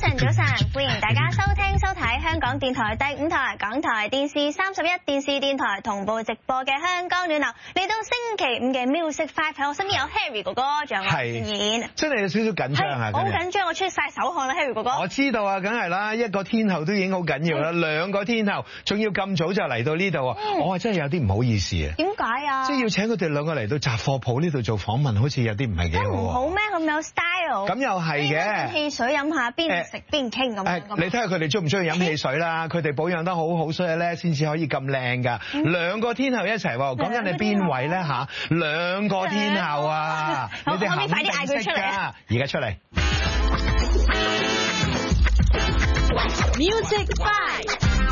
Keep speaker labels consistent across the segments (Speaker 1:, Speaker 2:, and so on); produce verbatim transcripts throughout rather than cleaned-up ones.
Speaker 1: 晨，早晨，歡迎大家收聽收睇香港電台第五台、港台電視三十一電視電台同步直播嘅香港暖流。嚟到星期五嘅 Music Five， 喺我身邊有 Harry 哥哥，仲有我演。
Speaker 2: 真係有少少緊張啊！
Speaker 1: 好緊張，我出晒手汗啦 ，Harry 哥哥。
Speaker 2: 我知道啊，梗係啦，一個天后都已經好緊要啦，嗯、兩個天后仲要咁早就嚟到呢度，嗯、我係真係有啲唔好意思啊。點解啊？即係要請佢哋兩個嚟到雜貨鋪呢度做訪問，好似有啲唔係幾好。
Speaker 1: 唔好咩？咁有 style。咁
Speaker 2: 又係嘅。
Speaker 1: 汽水飲下，邊食邊傾咁樣。
Speaker 2: 你睇下佢哋中唔中意飲汽水啦？佢哋保養得好好，所以咧先至可以咁靚㗎。嗯、兩個天后一齊喎，講緊你邊位咧嚇？兩個天后啊！你哋肯定識㗎。而家出嚟。
Speaker 1: Music Five，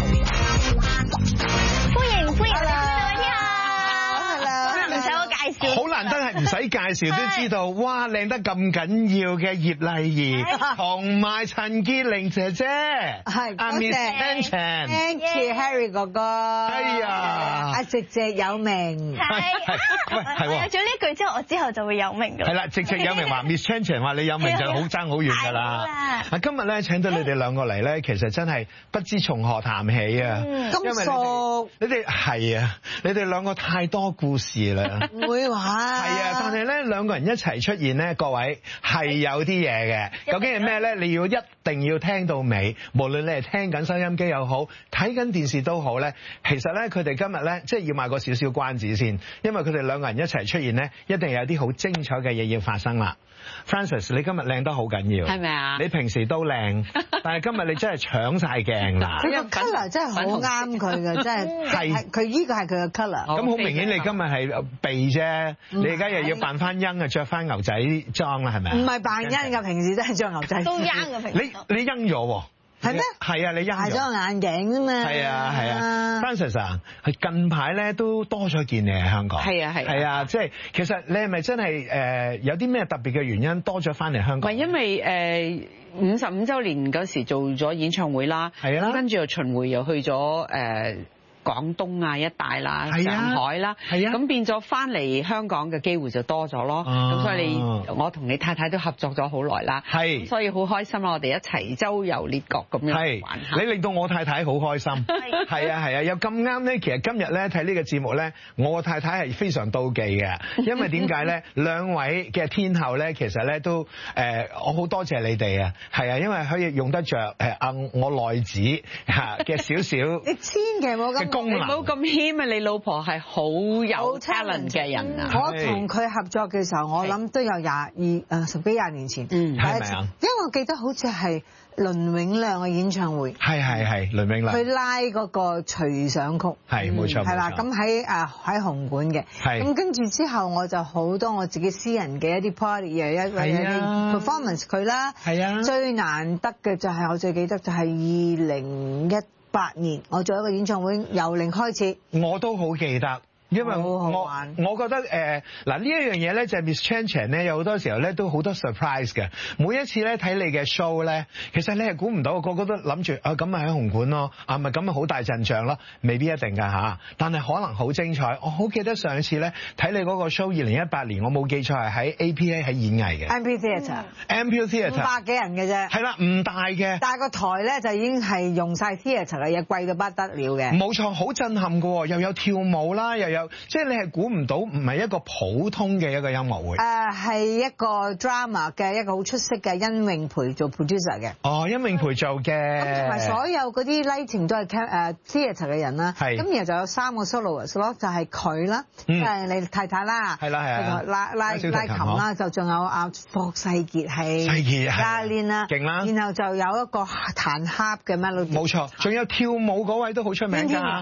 Speaker 1: 歡迎歡迎兩位天后。Hello， 唔使我介紹。
Speaker 2: 好難得係唔使介紹都知道，哇靚得咁緊要嘅葉麗儀同埋陳潔靈姐姐，
Speaker 3: 係
Speaker 2: 阿 Miss Chan
Speaker 3: Thank you Harry 哥哥。
Speaker 2: 哎呀，
Speaker 3: 阿直直有名。
Speaker 1: 係係係。有咗呢句之後，我之後就會有名㗎。
Speaker 2: 係啦，直直有名話 Miss Chan 話你有名就好爭好遠㗎啦。啊，今日咧請到你哋兩個嚟咧，其實真係不知從何談起啊。
Speaker 3: 咁熟。
Speaker 2: 你哋係啊，你哋兩個太多故事啦。
Speaker 3: 唔會話。
Speaker 2: 係啊，但係咧兩個人一齊出現咧，各位係有啲嘢嘅。究竟係咩咧？你要一定要聽到尾，無論你係聽緊收音機又好，睇緊電視都好咧。其實咧，佢哋今日咧，即係要賣個少少關子先，因為佢哋兩個人一齊出現咧，一定有啲好精彩嘅嘢要發生啦。Francis， 你今日靚得好緊要，
Speaker 4: 係咪啊？
Speaker 2: 你平時都靚，但係今日你真係搶晒鏡啦。
Speaker 3: 佢個 colour 真係好啱佢嘅，真係係佢呢個係佢嘅 colour。
Speaker 2: 咁好明顯，你今日係避啫，你而家又要扮翻罌啊，着翻牛仔裝啦，係咪啊？
Speaker 3: 唔係扮罌㗎，平時真係着牛仔。
Speaker 1: 都罌㗎平時。
Speaker 2: 你你罌咗喎？
Speaker 3: 係咩？
Speaker 2: 係啊，你罌咗。戴咗個眼鏡啫嘛。係啊係啊 ，Francis 啊，近排咧都多咗見你喺香港。係啊係。係啊，即係其實你係咪真係誒有啲咩特別嘅原因多咗翻嚟香港？
Speaker 4: 唔係因為誒五十五週年嗰時做咗演唱會啦，係啊，跟住又巡迴又去咗誒廣東啊一帶啦，上海啦，係啊，咁變咗翻嚟香港嘅機會就多咗咯。咁所以你我同你太太都合作咗好耐啦，係，所以好開心啦！我哋一齊周遊列國咁樣玩下。
Speaker 2: 你令到我太太好開心，係啊係啊，又咁啱咧。其實今日咧睇呢個節目咧，我太太係非常妒忌嘅，因為點解咧？兩位嘅天后咧，其實咧都誒，我好多謝你哋啊，係啊，因為可以用得着誒啊我內子嚇嘅少少，
Speaker 3: 你千祈冇咁。
Speaker 4: 你唔好咁謙啊！你老婆係好有 talent 嘅人啊！
Speaker 3: 我同佢合作嘅時候，我諗都有廿二誒十幾廿年前，
Speaker 2: 嗯，係咪啊？
Speaker 3: 因為我記得好似係倫永亮嘅演唱會，
Speaker 2: 係係係倫永亮，
Speaker 3: 佢拉嗰個隨想曲，係冇錯，係啦。咁喺誒喺紅館嘅，咁跟住之後我就好多我自己私人嘅一啲 party 啊，一啲 performance 佢啦，係啊。最難得嘅就係我最記得就係二零一八年，我做一個演唱會由零開始，
Speaker 2: 我都好記得。因為我我我覺得誒嗱呢一樣嘢咧就係 Miss Chan Chan 咧有好多時候咧都好多 surprise 嘅。每一次咧睇你嘅 show 咧，其實你係估唔到，個個都諗住啊咁咪喺紅館咯，啊咪咁咪好大陣仗咯，未必一定㗎嚇。但係可能好精彩。我好記得上一次咧睇你嗰個 show，二零一八年我冇記錯係喺 A P A 喺演藝嘅
Speaker 3: M P Theatre，M
Speaker 2: P Theatre
Speaker 3: 五百幾人嘅啫，
Speaker 2: 係啦，唔大嘅，
Speaker 3: 但係個台咧就已經係用晒 theatre 嘅嘢，貴到不得了嘅。
Speaker 2: 冇錯，好震撼㗎喎，又有跳舞啦，又有即係你係估唔到，唔係一個普通嘅一個音樂會。誒、uh, 係一個 drama 嘅一個好出色嘅殷永培做 producer 嘅。哦，殷永培做嘅。咁同埋所有嗰啲 lighting 都係 誒 theatre 嘅人啦。係。咁然後就有三個 soloist 咯，就係佢啦，即係你太太啦。係啦係啊。拉拉拉琴啦，就仲有阿霍世傑係。世傑係。嘉蓮啦。勁啦。然後就有一個彈 harp 嘅 melody。冇錯，仲有跳舞嗰位都好出名㗎。